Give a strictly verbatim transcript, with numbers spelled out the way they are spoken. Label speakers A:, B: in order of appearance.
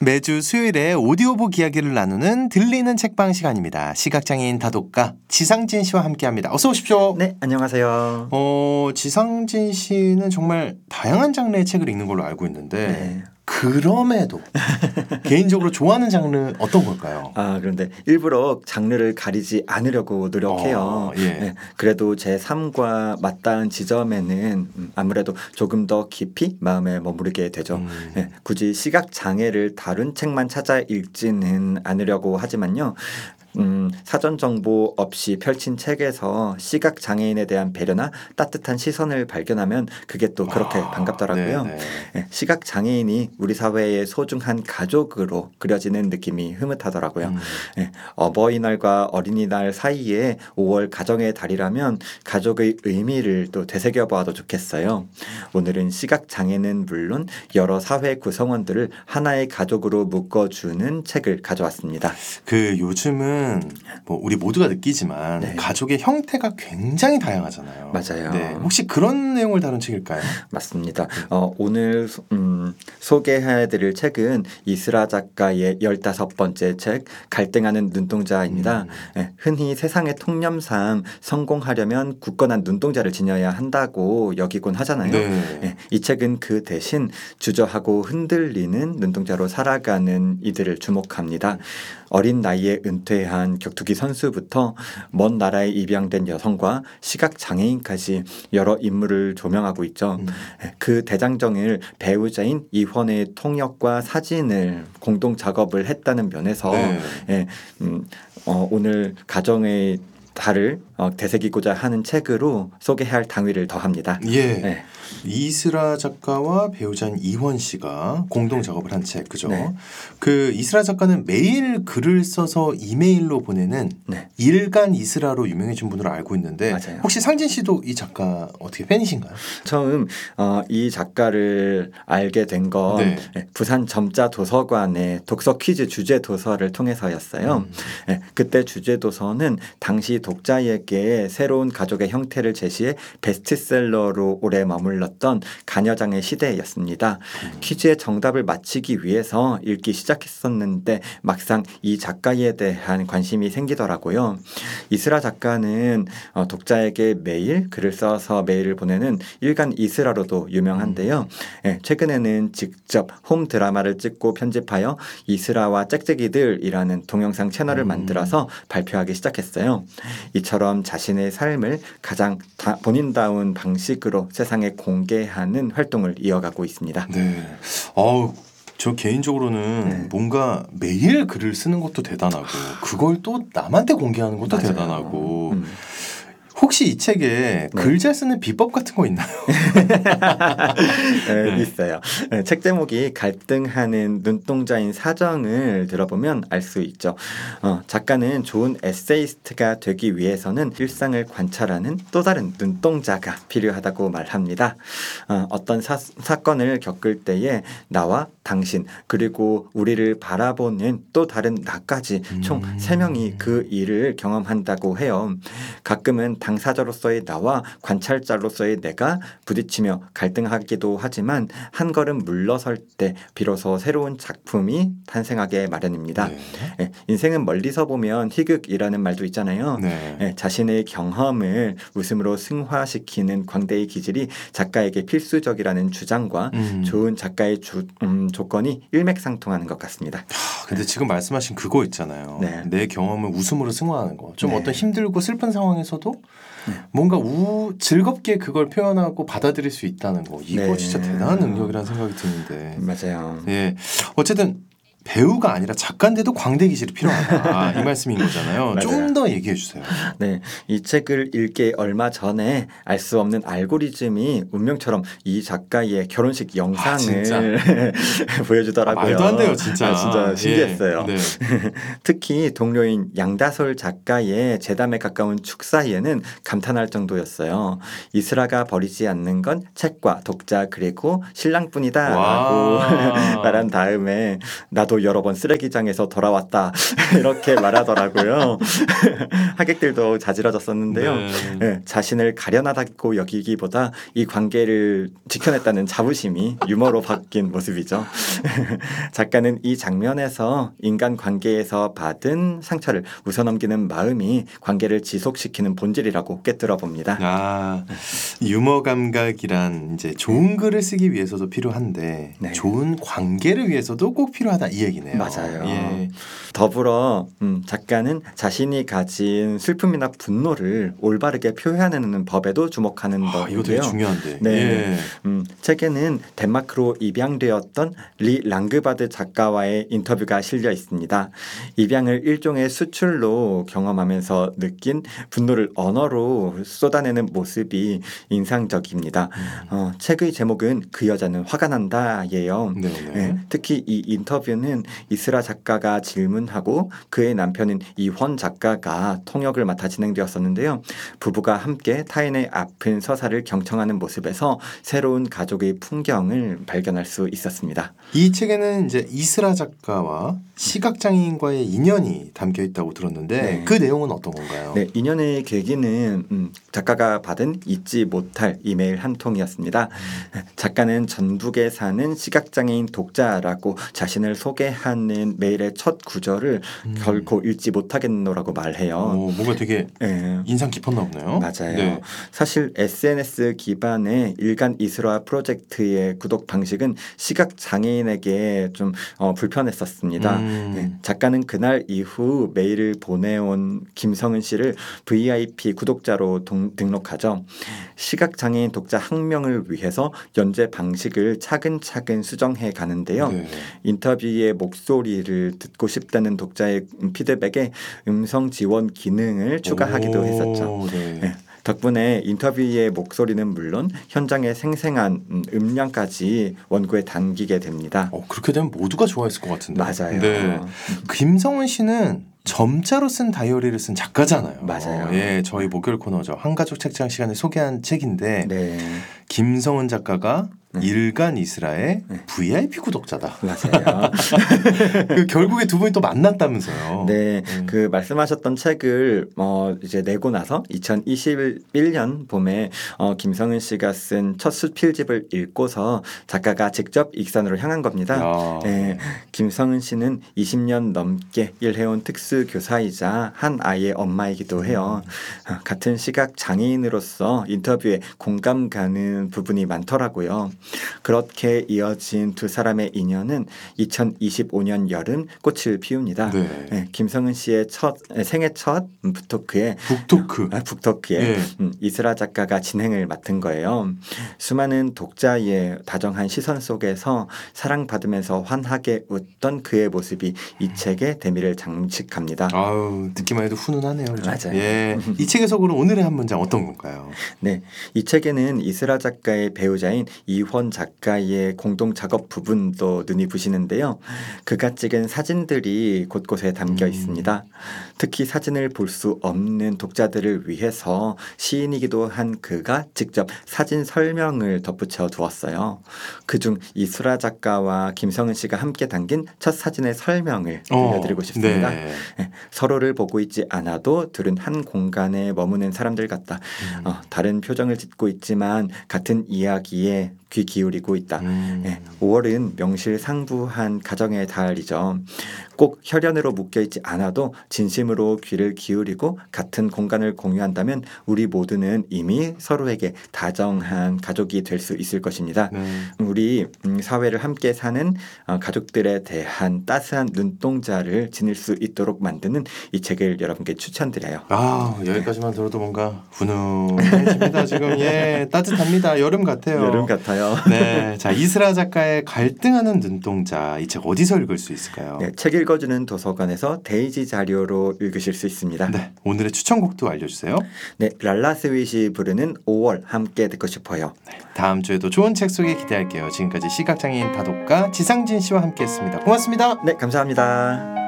A: 매주 수요일에 오디오북 이야기를 나누는 들리는 책방 시간입니다. 시각장애인 다독가 지상진 씨와 함께합니다. 어서 오십시오.
B: 네, 안녕하세요.
A: 어, 지상진 씨는 정말 다양한 장르의 책을 읽는 걸로 알고 있는데
B: 네.
A: 그럼에도 개인적으로 좋아하는 장르 어떤 걸까요?
B: 아, 그런데 일부러 장르를 가리지 않으려고 노력해요.
A: 어, 예.
B: 네, 그래도 제 삶과 맞닿은 지점에는 아무래도 조금 더 깊이 마음에 머무르게 되죠.
A: 음.
B: 네, 굳이 시각 장애를 다룬 책만 찾아 읽지는 않으려고 하지만요. 음, 사전 정보 없이 펼친 책에서 시각 장애인에 대한 배려나 따뜻한 시선을 발견하면 그게 또 그렇게
A: 아,
B: 반갑더라고요.
A: 네네.
B: 네, 시각 장애인이 우리 사회의 소중한 가족으로 그려지는 느낌이 흐뭇하더라고요.
A: 음.
B: 네, 어버이날과 어린이날 사이에 오월 가정의 달이라면 가족의 의미를 또 되새겨 보아도 좋겠어요. 오늘은 시각 장애는 물론 여러 사회 구성원들을 하나의 가족으로 묶어주는 책을 가져왔습니다.
A: 그 요즘은 뭐 우리 모두가 느끼지만
B: 네.
A: 가족의 형태가 굉장히 다양하잖아요.
B: 맞아요.
A: 네. 혹시 그런 내용을 다룬 책일까요?
B: 맞습니다. 어, 오늘 음, 소개해드릴 책은 이스라 작가의 열다섯 번째 책 갈등하는 눈동자입니다.
A: 음.
B: 네, 흔히 세상의 통념상 성공하려면 굳건한 눈동자를 지녀야 한다고 여기곤 하잖아요.
A: 네.
B: 네, 이 책은 그 대신 주저하고 흔들리는 눈동자로 살아가는 이들을 주목합니다. 어린 나이에 은퇴한 격투기 선수부터 먼 나라에 입양된 여성과 시각 장애인까지 여러 인물을 조명하고 있죠.
A: 음.
B: 그 대장정을 배우자인 이현의 통역과 사진을 공동 작업을 했다는 면에서
A: 네.
B: 예, 음, 어, 오늘 가정의 달을 어, 되새기고자 하는 책으로 소개할 당위를 더합니다.
A: 예.
B: 네.
A: 이스라 작가와 배우자인 이원 씨가 공동 작업을 한 책, 그죠?
B: 네.
A: 그 이스라 작가는 매일 글을 써서 이메일로 보내는
B: 네.
A: 일간 이스라로 유명해진 분으로 알고 있는데
B: 맞아요.
A: 혹시 상진 씨도 이 작가 어떻게 팬이신가요?
B: 처음 어, 이 작가를 알게 된 건
A: 네.
B: 부산 점자 도서관의 독서 퀴즈 주제 도서를 통해서였어요.
A: 음.
B: 네, 그때 주제 도서는 당시 독자에게 새로운 가족의 형태를 제시해 베스트셀러로 오래 머물렀던 가녀장의 시대였습니다.
A: 음.
B: 퀴즈의 정답을 맞히기 위해서 읽기 시작했었는데 막상 이 작가에 대한 관심이 생기더라고요. 이스라 작가는 어, 독자에게 매일 글을 써서 메일을 보내는 일간 이스라로도 유명한데요. 예, 최근에는 직접 홈 드라마를 찍고 편집하여 이스라와 짹짹이들이라는 동영상 채널을
A: 음.
B: 만들어서 발표하기 시작했어요. 이처럼 자신의 삶을 가장 다, 본인다운 방식으로 세상에 공개하는 활동을 이어가고 있습니다.
A: 네. 어우, 저 개인적으로는
B: 네.
A: 뭔가 매일 글을 쓰는 것도 대단하고 그걸 또 남한테 공개하는 것도
B: 맞아요.
A: 대단하고
B: 음.
A: 혹시 이 책에
B: 네.
A: 글 잘 쓰는 비법 같은 거 있나요?
B: 네,
A: 네.
B: 있어요. 네, 책 제목이 갈등하는 눈동자인 사정을 들어보면 알 수 있죠. 어, 작가는 좋은 에세이스트가 되기 위해서는 일상을 관찰하는 또 다른 눈동자가 필요하다고 말합니다. 어, 어떤 사, 사건을 겪을 때에 나와 당신 그리고 우리를 바라보는 또 다른 나까지 총
A: 음.
B: 세 명이 그 일을 경험한다고 해요. 가끔은 당사자로서의 나와 관찰자로서의 내가 부딪히며 갈등하기도 하지만 한 걸음 물러설 때 비로소 새로운 작품이 탄생하게 마련입니다.
A: 네.
B: 예, 인생은 멀리서 보면 희극이라는 말도 있잖아요.
A: 네.
B: 예, 자신의 경험을 웃음으로 승화시키는 광대의 기질이 작가에게 필수적이라는 주장과
A: 음.
B: 좋은 작가의 주, 음, 조건이 일맥상통하는 것 같습니다.
A: 하, 근데 지금 말씀하신 그거 있잖아요.
B: 네.
A: 내 경험을 웃음으로 승화하는 거. 좀
B: 네.
A: 어떤 힘들고 슬픈 상황에서도
B: 네.
A: 뭔가 우 즐겁게 그걸 표현하고 받아들일 수 있다는 거. 이거
B: 네.
A: 진짜 대단한 능력이라는 생각이 드는데.
B: 맞아요.
A: 예. 어쨌든 배우가 아니라 작가인데도 광대 기질이 필요하다. 이 말씀인 거잖아요.
B: 맞아요.
A: 좀 더 얘기해 주세요.
B: 네, 이 책을 읽기 얼마 전에 알 수 없는 알고리즘이 운명처럼 이 작가의 결혼식 영상을
A: 아,
B: 보여주더라고요.
A: 말도 안 돼요, 진짜.
B: 아, 진짜 신기했어요.
A: 예. 네.
B: 특히 동료인 양다솔 작가의 재담에 가까운 축사에는 감탄할 정도였어요. 이스라가 버리지 않는 건 책과 독자 그리고 신랑뿐이다 라고 말한 다음에 나도 여러 번 쓰레기장에서 돌아왔다 이렇게 말하더라고요. 하객들도 자지러졌었는데요.
A: 네.
B: 네, 자신을 가련하다고 여기기보다 이 관계를 지켜냈다는 자부심이 유머로 바뀐 모습이죠. 작가는 이 장면에서 인간 관계에서 받은 상처를 웃어넘기는 마음이 관계를 지속시키는 본질이라고 꿰뚫어 봅니다.
A: 아, 유머 감각이란 이제 좋은 글을 쓰기 위해서도 필요한데
B: 네.
A: 좋은 관계를 위해서도 꼭 필요하다 이 얘기네요.
B: 맞아요.
A: 예.
B: 더불어 음, 작가는 자신이 가진 슬픔이나 분노를 올바르게 표현하는 법에도 주목하는
A: 아, 이거 되게
B: 법인데요.
A: 중요한데.
B: 네.
A: 예.
B: 음, 책에는 덴마크로 입양되었던 리 랑그바드 작가와의 인터뷰가 실려 있습니다. 입양을 일종의 수출로 경험하면서 느낀 분노를 언어로 쏟아내는 모습이 인상적입니다.
A: 음.
B: 어, 책의 제목은 그 여자는 화가 난다예요.
A: 네네.
B: 네, 특히 이 인터뷰는 이스라 작가가 질문하고 그의 남편인 이헌 작가가 통역을 맡아 진행되었었는데요. 부부가 함께 타인의 아픈 서사를 경청하는 모습에서 새로운 가족의 풍경을 발견할 수 있었습니다.
A: 이 책에는 이제 이스라 작가와 시각장애인과의 인연이 담겨 있다고 들었는데
B: 네.
A: 그 내용은 어떤 건가요?
B: 네, 인연의 계기는 음, 작가가 받은 잊지 못할 이메일 한 통이었습니다. 작가는 전북에 사는 시각장애인 독자라고 자신을 소개하는 메일의 첫 구절을
A: 음.
B: 결코 읽지 못하겠노라고 말해요.
A: 오, 뭔가 되게
B: 네.
A: 인상 깊었나 보네요.
B: 맞아요.
A: 네.
B: 사실 에스엔에스 기반의 일간 이스라 프로젝트의 구독 방식은 시각 장애인에게 좀 어, 불편했었습니다.
A: 음.
B: 네, 작가는 그날 이후 메일을 보내온 김성은 씨를 브이아이피 구독자로 동, 등록하죠. 시각 장애인 독자 한 명을 위해서 연재 방식을 차근차근 수정해 가는데요.
A: 네.
B: 인터뷰의 목소리를 듣고 싶다는 독자의 피드백에 음성 지원 기능을 추가하기도
A: 오,
B: 했었죠.
A: 네.
B: 네. 덕분에 인터뷰의 목소리는 물론 현장의 생생한 음, 음량까지 원고에 담기게 됩니다.
A: 어, 그렇게 되면 모두가 좋아했을 것 같은데.
B: 맞아요.
A: 네. 김성은 씨는 점자로 쓴 다이어리를 쓴 작가잖아요.
B: 맞아요.
A: 예, 저희 목요일 코너죠. 한가족 책장 시간에 소개한 책인데
B: 네,
A: 김성은 작가가
B: 네.
A: 일간 이스라의
B: 네.
A: 브이아이피 구독자다.
B: 맞아요.
A: 그 결국에 두 분이 또 만났다면서요.
B: 네,
A: 네.
B: 그 말씀하셨던 책을 어 이제 내고 나서 이천이십일 년 봄에 어 김성은 씨가 쓴 첫 수필집을 읽고서 작가가 직접 익산으로 향한 겁니다.
A: 야.
B: 네, 김성은 씨는 이십 년 넘게 일해온 특수 교사이자 한 아이의 엄마이기도 해요. 어, 같은 시각 장애인으로서 인터뷰에 공감 가는 부분이 많더라고요. 그렇게 이어진 두 사람의 인연은 이천이십오 년 여름 꽃을 피웁니다.
A: 네.
B: 네, 김성은 씨의 첫 생애 첫 북토크에
A: 북토크.
B: 아, 북토크에
A: 예.
B: 음, 이스라 작가가 진행을 맡은 거예요. 수많은 독자의 다정한 시선 속에서 사랑받으면서 환하게 웃던 그의 모습이 이 책의 대미를 장식합니다.
A: 아우, 듣기만 해도 훈훈하네요. 그죠?
B: 맞아요.
A: 예. 이 책에서 그럼 오늘의 한 문장 어떤 건가요?
B: 네, 이 책에는 이스라 작가의 배우자인 이헌 작가의 공동 작업 부분도 눈이 부시는데요. 그가 찍은 사진들이 곳곳에 담겨
A: 음.
B: 있습니다. 특히 사진을 볼 수 없는 독자들을 위해서 시인이기도 한 그가 직접 사진 설명을 덧붙여 두었어요. 그중 이스라 작가와 김성은 씨가 함께 담긴 첫 사진의 설명을 들려드리고 싶습니다.
A: 네.
B: 네, 서로를 보고 있지 않아도 둘은 한 공간에 머무는 사람들 같다.
A: 음.
B: 어, 다른 표정을 짓고 있지만 같은 이야기에 귀 기울이고 있다.
A: 음.
B: 네, 오월은 명실상부한 가정의 달이죠. 꼭 혈연으로 묶여있지 않아도 진심으로 귀를 기울이고 같은 공간을 공유한다면 우리 모두는 이미 서로에게 다정한 가족이 될 수 있을 것입니다.
A: 네.
B: 우리 음, 사회를 함께 사는 어, 가족들에 대한 따스한 눈동자를 지닐 수 있도록 만드는 이 책을 여러분께 추천드려요.
A: 아, 여기까지만 들어도 뭔가 훈훈해집니다. 지금 예, 따뜻합니다. 여름 같아요.
B: 여름 같아요.
A: 네, 자 이스라 작가의 갈등하는 눈동자 이 책 어디서 읽을 수 있을까요?
B: 네, 책 읽어주는 도서관에서 데이지 자료로 읽으실 수 있습니다.
A: 네, 오늘의 추천곡도 알려주세요.
B: 네, 랄라 스윗이 부르는 오월 함께 듣고 싶어요.
A: 네, 다음 주에도 좋은 책 소개 기대할게요. 지금까지 시각장애인 다독가 지상진 씨와 함께했습니다. 고맙습니다.
B: 네, 감사합니다.